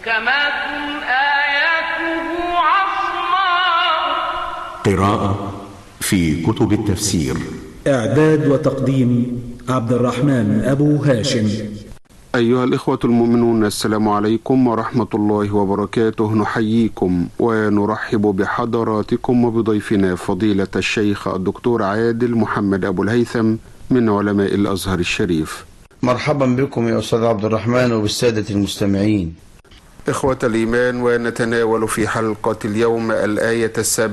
محكمات آياته عصماء. قراءة في كتب التفسير. إعداد وتقديم عبد الرحمن أبو هاشم. أيها الإخوة المؤمنون، السلام عليكم ورحمة الله وبركاته. نحييكم ونرحب بحضراتكم وبضيفنا فضيلة الشيخ الدكتور عادل محمد أبو الهيثم من علماء الأزهر الشريف. مرحبا بكم يا أستاذ عبد الرحمن وبالسادة المستمعين. إخوة الإيمان، ونتناول في حلقة اليوم الآية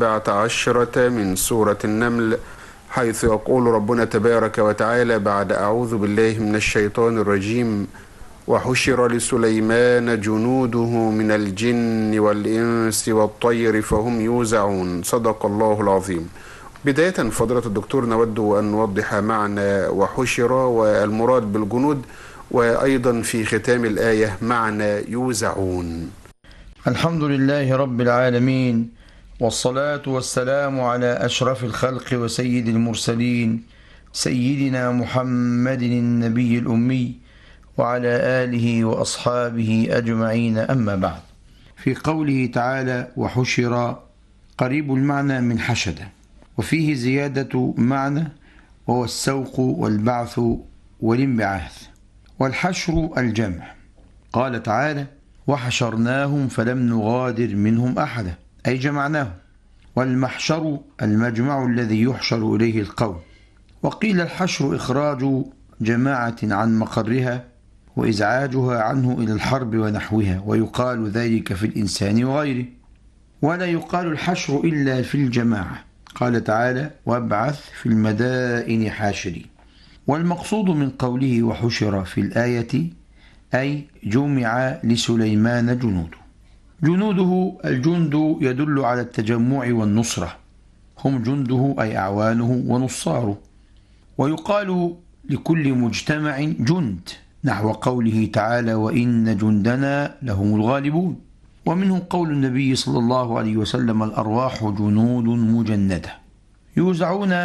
17 من سورة النمل، حيث يقول ربنا تبارك وتعالى بعد أعوذ بالله من الشيطان الرجيم: وحشر لسليمان جنوده من الجن والإنس والطير فهم يوزعون. صدق الله العظيم. بداية فضيلة الدكتور، نود أن نوضح معنى وحشر والمراد بالجنود، وأيضا في ختام الآية معنى يوزعون. الحمد لله رب العالمين، والصلاة والسلام على أشرف الخلق وسيد المرسلين، سيدنا محمد النبي الأمي وعلى آله وأصحابه أجمعين. أما بعد، في قوله تعالى وحشر قريب المعنى من حشد، وفيه زيادة معنى وهو السوق والبعث والانبعاث، والحشر الجمع. قال تعالى وحشرناهم فلم نغادر منهم أحدا، أي جمعناهم. والمحشر المجمع الذي يحشر إليه القوم. وقيل الحشر إخراج جماعة عن مقرها وإزعاجها عنه إلى الحرب ونحوها، ويقال ذلك في الإنسان وغيره، ولا يقال الحشر إلا في الجماعة. قال تعالى وابعث في المدائن حاشرين. والمقصود من قوله وحشر في الآية أي جمع لسليمان جنوده. جنوده الجند يدل على التجمع والنصرة، هم جنده أي أعوانه ونصاره. ويقال لكل مجتمع جند، نحو قوله تعالى وإن جندنا لهم الغالبون. ومنه قول النبي صلى الله عليه وسلم الأرواح جنود مجندة. يوزعون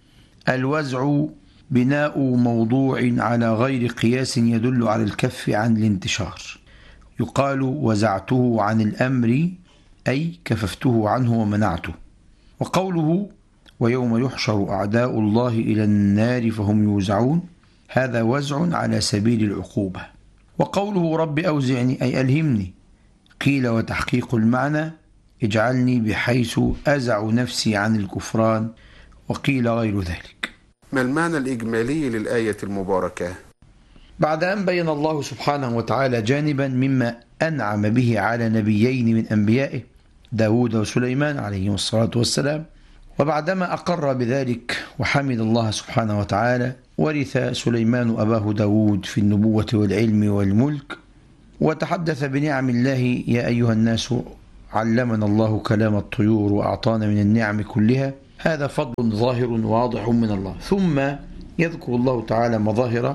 الوزع بناء موضوع على غير قياس يدل على الكف عن الانتشار. يقال وزعته عن الأمر أي كففته عنه ومنعته. وقوله ويوم يحشر أعداء الله إلى النار فهم يوزعون، هذا وزع على سبيل العقوبة. وقوله رب أوزعني أي ألهمني، قيل وتحقيق المعنى اجعلني بحيث أزع نفسي عن الكفران، وقيل غير ذلك. ما المعنى الإجمالي للآية المباركة؟ بعد أن بين الله سبحانه وتعالى جانبا مما أنعم به على نبيين من أنبيائه داود وسليمان عليهم الصلاة والسلام، وبعدما أقر بذلك وحمد الله سبحانه وتعالى، ورث سليمان أباه داود في النبوة والعلم والملك، وتحدث بنعم الله يا أيها الناس علمنا الله كلام الطيور وأعطانا من النعم كلها. هذا فضل ظاهر واضح من الله. ثم يذكر الله تعالى مظاهر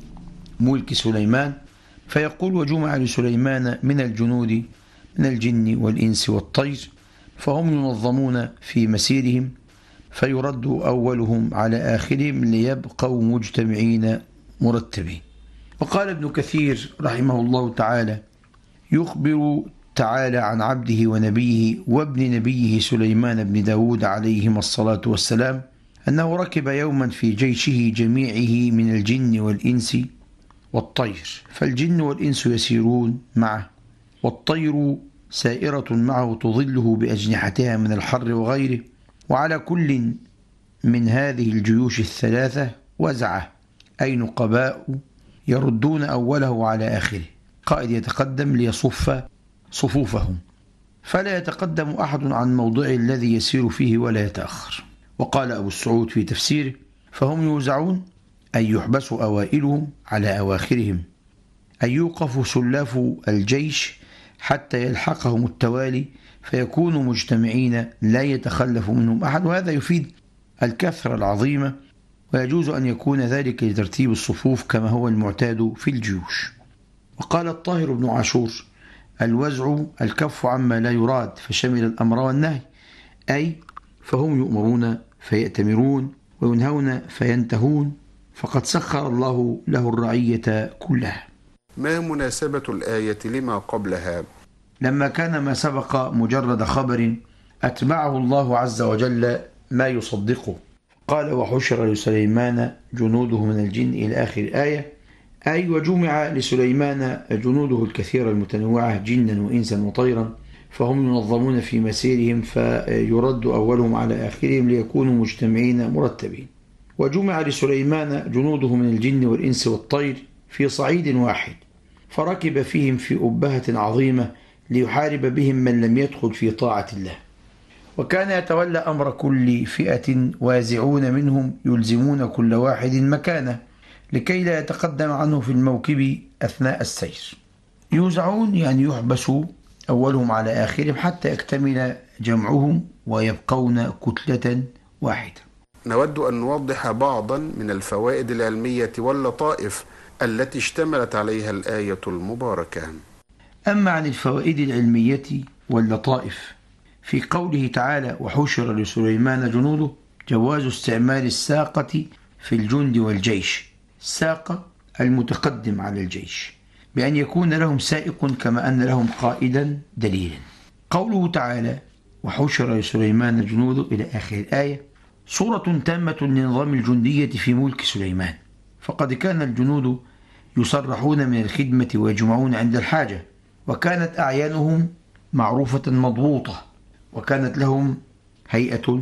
ملك سليمان، فيقول وجمع لسليمان من الجنود من الجن والإنس والطير فهم ينظمون في مسيرهم، فيرد أولهم على آخرهم ليبقوا مجتمعين مرتبين. وقال ابن كثير رحمه الله تعالى يخبر تعالى عن عبده ونبيه وابن نبيه سليمان بن داود عليهما الصلاة والسلام أنه ركب يوما في جيشه جميعه من الجن والإنس والطير، فالجن والإنس يسيرون معه، والطير سائرة معه تظله بأجنحتها من الحر وغيره. وعلى كل من هذه الجيوش الثلاثة وزعه أي نقباء يردون أوله على آخره، قائد يتقدم ليصف صفوفهم، فلا يتقدم أحد عن موضع الذي يسير فيه ولا يتأخر. وقال أبو السعود في تفسيره فهم يوزعون أي يحبس أوائلهم على أواخرهم، أي يوقف سلاف الجيش حتى يلحقهم التوالي فيكونوا مجتمعين لا يتخلف منهم أحد، وهذا يفيد الكثرة العظيمة، ويجوز أن يكون ذلك لترتيب الصفوف كما هو المعتاد في الجيوش. وقال الطاهر بن عاشور الوزع الكف عما لا يراد، فشمل الأمر والنهي، أي فهم يؤمرون فيأتمرون وينهون فينتهون، فقد سخر الله له الرعية كلها. ما مناسبة الآية لما قبلها؟ لما كان ما سبق مجرد خبر أتبعه الله عز وجل ما يصدقه، قال وحشر لسليمان جنوده من الجن إلى آخر الآية، أي وجمع لسليمان جنوده الكثيرة المتنوعة جنا وإنسا وطيرا، فهم ينظمون في مسيرهم فيرد أولهم على آخرهم ليكونوا مجتمعين مرتبين. وجمع لسليمان جنوده من الجن والإنس والطير في صعيد واحد، فركب فيهم في أبهة عظيمة ليحارب بهم من لم يدخل في طاعة الله. وكان يتولى أمر كل فئة وازعون منهم يلزمون كل واحد مكانه لكي لا يتقدم عنه في الموكب أثناء السير. يوزعون يعني يحبسوا أولهم على آخرهم حتى يكتمل جمعهم ويبقون كتلة واحدة. نود أن نوضح بعضا من الفوائد العلمية واللطائف التي اشتملت عليها الآية المباركة. أما عن الفوائد العلمية واللطائف في قوله تعالى وحشر لسليمان جنوده، جواز استعمال الساقة في الجند والجيش، الساقة المتقدم على الجيش، بأن يكون لهم سائق كما أن لهم قائدا دليلا. قوله تعالى وحشر لسليمان جنوده إلى آخر الآية صورة تامة لنظام الجندية في ملك سليمان، فقد كان الجنود يصرحون من الخدمة ويجمعون عند الحاجة، وكانت أعيانهم معروفة مضبوطة، وكانت لهم هيئة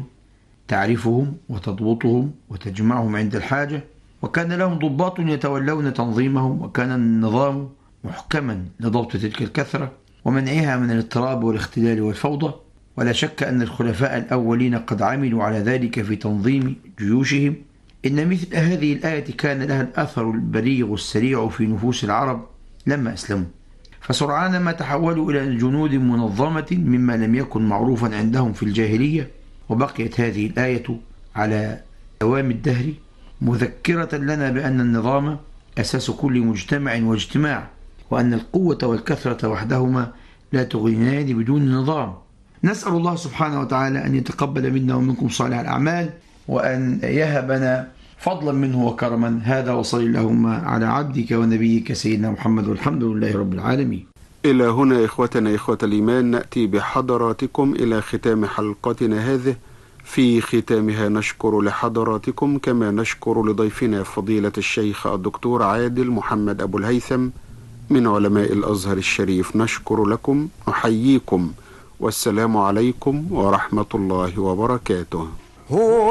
تعرفهم وتضبطهم وتجمعهم عند الحاجة، وكان لهم ضباط يتولون تنظيمهم، وكان النظام محكما لضبط تلك الكثرة ومنعها من الاضطراب والاختلال والفوضى. ولا شك أن الخلفاء الأولين قد عملوا على ذلك في تنظيم جيوشهم. إن مثل هذه الآية كان لها الأثر البليغ السريع في نفوس العرب لما أسلموا، فسرعان ما تحولوا إلى جنود منظمة مما لم يكن معروفا عندهم في الجاهلية. وبقيت هذه الآية على دوام الدهر مذكرة لنا بأن النظام أساس كل مجتمع واجتماع، وأن القوة والكثرة وحدهما لا تغنيان بدون نظام. نسأل الله سبحانه وتعالى أن يتقبل منا ومنكم صالح الأعمال، وأن يهبنا فضلا منه وكرما. هذا وصلى اللهم على عبدك ونبيك سيدنا محمد، والحمد لله رب العالمين. إلى هنا إخوتنا إخوة الإيمان نأتي بحضراتكم إلى ختام حلقتنا هذه. في ختامها نشكر لحضراتكم كما نشكر لضيفنا فضيلة الشيخ الدكتور عادل محمد أبو الهيثم من علماء الأزهر الشريف. نشكر لكم، نحييكم، والسلام عليكم ورحمة الله وبركاته.